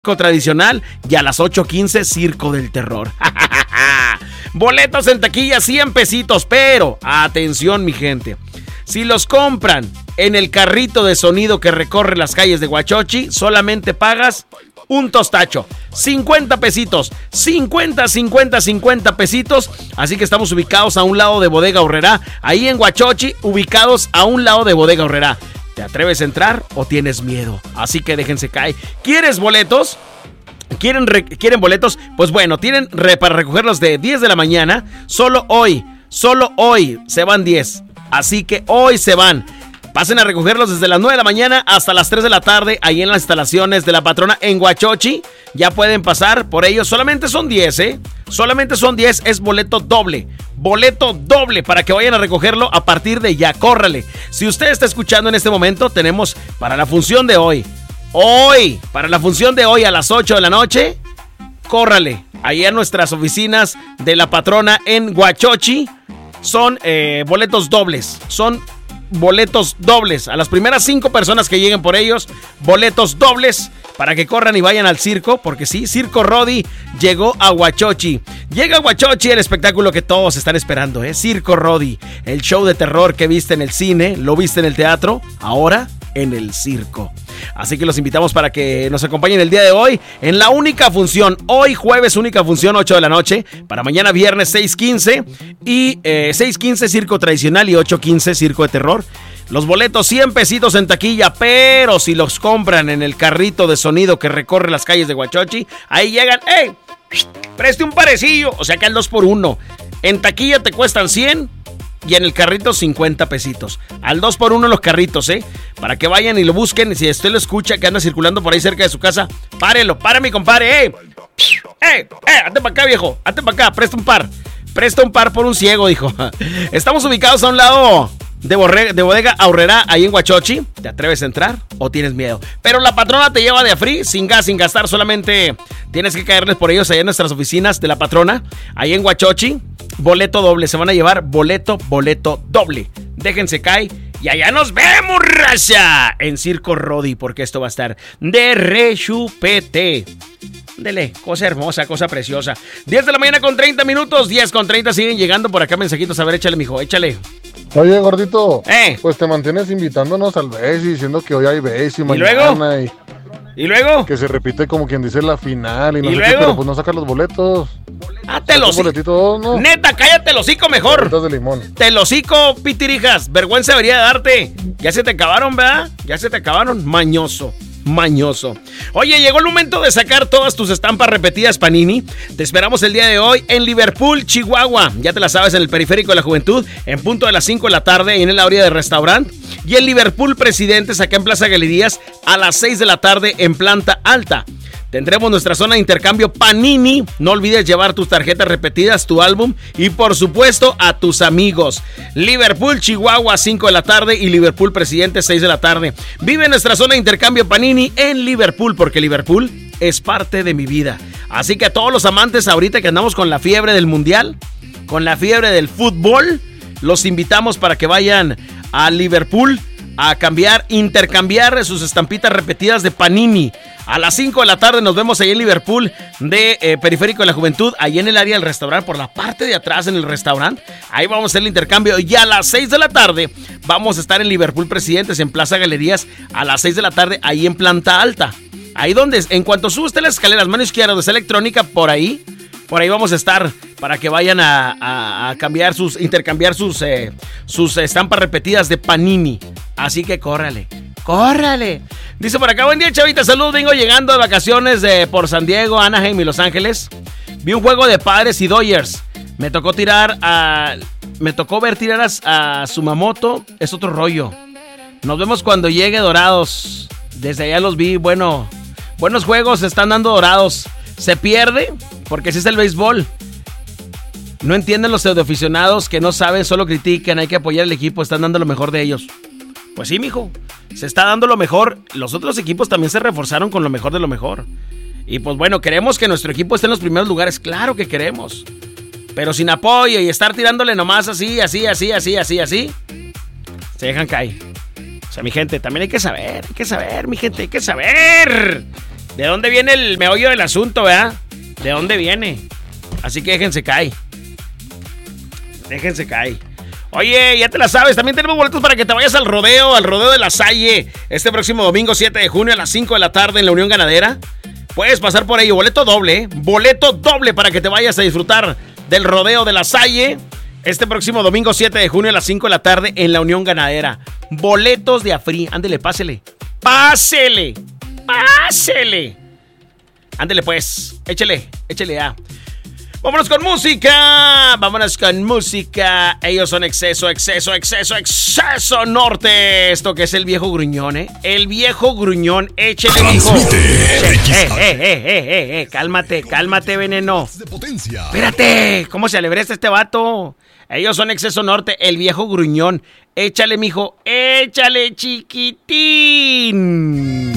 tradicional y a las 8:15 Circo del Terror. Boletos en taquilla 100 pesitos, pero atención mi gente, si los compran en el carrito de sonido que recorre las calles de Huachochi, solamente pagas un tostacho, 50 pesitos, 50 pesitos, así que estamos ubicados a un lado de Bodega Aurrerá, ahí en Huachochi, ubicados a un lado de Bodega Aurrerá. ¿Te atreves a entrar o tienes miedo? Así que déjense caer. ¿Quieres boletos? ¿Quieren boletos? Pues bueno, tienen para recogerlos de 10 de la mañana. Solo hoy se van 10. Así que hoy se van. Pasen a recogerlos desde las 9 de la mañana hasta las 3 de la tarde, ahí en las instalaciones de La Patrona en Huachochi. Ya pueden pasar por ellos. Solamente son 10, Solamente son 10, es boleto doble. Boleto doble para que vayan a recogerlo a partir de ya. Córrale. Si usted está escuchando en este momento, tenemos para la función de hoy. Para la función de hoy a las 8 de la noche, córrale. Ahí a nuestras oficinas de La Patrona en Huachochi. Son boletos dobles. Son boletos dobles. A las primeras 5 personas que lleguen por ellos, boletos dobles para que corran y vayan al circo, porque sí, Circo Rodi llegó a Huachochi. Llega a Huachochi el espectáculo que todos están esperando, Circo Rodi, el show de terror que viste en el cine, lo viste en el teatro, ahora en el circo. Así que los invitamos para que nos acompañen el día de hoy en la única función, hoy jueves única función 8 de la noche, para mañana viernes 6:15 y 6:15 circo tradicional y 8:15 circo de terror. Los boletos 100 pesitos en taquilla, pero si los compran en el carrito de sonido que recorre las calles de Huachochi, ahí llegan, ¡hey! Preste un parecillo, o sea que al 2x1. En taquilla te cuestan 100 y en el carrito 50 pesitos. Al 2x1 los carritos, para que vayan y lo busquen. Si usted lo escucha que anda circulando por ahí cerca de su casa, párelo, mi compadre, hazte para acá, viejo, hazte para acá, presta un par por un ciego, dijo. Estamos ubicados a un lado de Bodega Aurrerá, ahí en Huachochi. ¿Te atreves a entrar o tienes miedo? Pero La Patrona te lleva de a free, sin gas, sin gastar. Solamente tienes que caerles por ellos allá en nuestras oficinas de La Patrona, ahí en Huachochi. Boleto doble, se van a llevar boleto doble. Déjense caer y allá nos vemos, raza, en Circo Rodi, porque esto va a estar de rechupete. Dele, cosa hermosa, cosa preciosa. 10 de la mañana con 30 minutos, 10 con 30, siguen llegando por acá mensajitos. A ver, échale, mijo, échale. Oye, gordito, pues te mantienes invitándonos al Besi, diciendo que hoy hay Besi mañana. ¿Y luego? Que se repite como quien dice la final y no ¿Y sé luego? qué, pero pues no sacas los boletos. Te los hocico. ¿No? Neta, cállate el hocico mejor. Boletos de limón. Te los hocico, pitirijas. Vergüenza debería darte. Ya se te acabaron, ¿verdad? Ya se te acabaron. Mañoso. Oye, llegó el momento de sacar todas tus estampas repetidas Panini. Te esperamos el día de hoy en Liverpool, Chihuahua. Ya te la sabes, en el Periférico de la Juventud, en punto de las 5 de la tarde, en el área de restaurante. Y en Liverpool Presidentes, acá en Plaza Galerías, a las 6 de la tarde en planta alta. Tendremos nuestra zona de intercambio Panini. No olvides llevar tus tarjetas repetidas, tu álbum y por supuesto a tus amigos. Liverpool, Chihuahua, 5 de la tarde y Liverpool Presidente, 6 de la tarde. Vive nuestra zona de intercambio Panini en Liverpool, porque Liverpool es parte de mi vida. Así que a todos los amantes ahorita que andamos con la fiebre del mundial, con la fiebre del fútbol, los invitamos para que vayan a Liverpool a intercambiar sus estampitas repetidas de Panini. A las 5 de la tarde nos vemos ahí en Liverpool de Periférico de la Juventud, ahí en el área del restaurante, por la parte de atrás en el restaurante. Ahí vamos a hacer el intercambio. Y a las 6 de la tarde vamos a estar en Liverpool Presidentes, en Plaza Galerías, a las 6 de la tarde, ahí en planta alta. Ahí donde, en cuanto sube usted las escaleras, mano izquierda, donde está electrónica, por ahí vamos a estar para que vayan a intercambiar sus estampas repetidas de Panini. Así que córrale. Dice por acá, buen día, chavita, saludos, vengo llegando de vacaciones por San Diego, Anaheim y Los Ángeles. Vi un juego de Padres y Dodgers. Me tocó ver tirar a Sumamoto, es otro rollo. Nos vemos cuando llegue Dorados. Desde allá los vi, buenos juegos están dando Dorados. Se pierde, porque así es el béisbol. No entienden los pseudoaficionados que no saben, solo critican, hay que apoyar al equipo, están dando lo mejor de ellos. Pues sí, mijo, se está dando lo mejor. Los otros equipos también se reforzaron con lo mejor de lo mejor. Y pues bueno, queremos que nuestro equipo esté en los primeros lugares, claro que queremos. Pero sin apoyo y estar tirándole nomás así, se dejan caer. O sea, mi gente, también hay que saber, mi gente, hay que saber ¿De dónde viene el meollo del asunto, verdad? ¿De dónde viene? Así que déjense caer. Déjense caer. Oye, ya te la sabes, también tenemos boletos para que te vayas al rodeo de La Salle, este próximo domingo 7 de junio a las 5 de la tarde en la Unión Ganadera. Puedes pasar por ello, boleto doble para que te vayas a disfrutar del rodeo de La Salle, este próximo domingo 7 de junio a las 5 de la tarde en la Unión Ganadera. Boletos de Afri, ándele, pásele. Ándele pues, échele ya. Vámonos con música. Ellos son Exceso Norte. Esto que es el viejo gruñón, ¿eh? El viejo gruñón, échele, mijo. Cálmate, veneno. Espérate, ¿cómo se alebresta este vato? Ellos son Exceso Norte, el viejo gruñón. Échale, mijo, échale, chiquitín.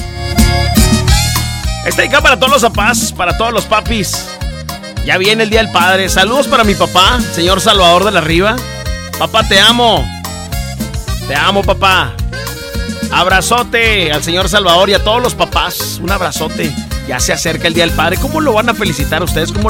Está acá para todos los papás, para todos los papis. Ya viene el Día del Padre. Saludos para mi papá, señor Salvador de la Riva. Papá, te amo. Te amo, papá. Abrazote al señor Salvador y a todos los papás. Un abrazote. Ya se acerca el Día del Padre. ¿Cómo lo van a felicitar ustedes? ¿Cómo